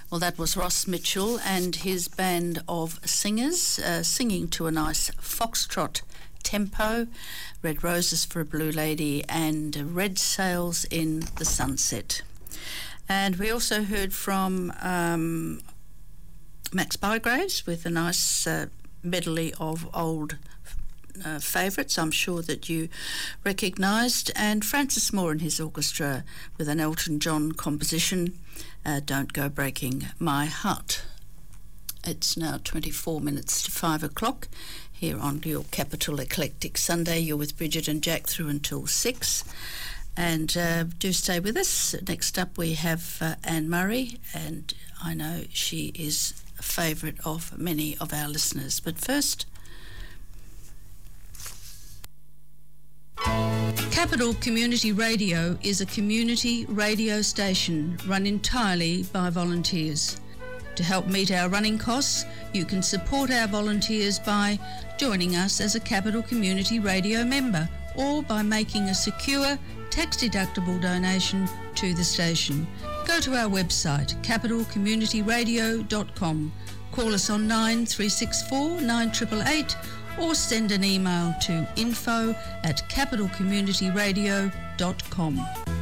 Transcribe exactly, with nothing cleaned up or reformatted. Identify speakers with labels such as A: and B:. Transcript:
A: Well, that was Ross Mitchell and his band of singers uh, singing to a nice foxtrot tempo, Red Roses for a Blue Lady and Red Sails in the Sunset. And we also heard from um, Max Bygraves with a nice uh, medley of old uh, favourites I'm sure that you recognised, and Francis Moore and his orchestra with an Elton John composition, Uh, Don't Go Breaking My Heart. It's now twenty-four minutes to five o'clock here on your Capital Eclectic Sunday. You're with Bridget and Jack through until six. And uh, do stay with us. Next up we have uh, Anne Murray, and I know she is a favourite of many of our listeners. But first...
B: Capital Community Radio is a community radio station run entirely by volunteers. To help meet our running costs, you can support our volunteers by joining us as a Capital Community Radio member or by making a secure, tax-deductible donation to the station. Go to our website, capital community radio dot com. Call us on nine three six four nine eight eight eight or send an email to info at capital community radio dot com.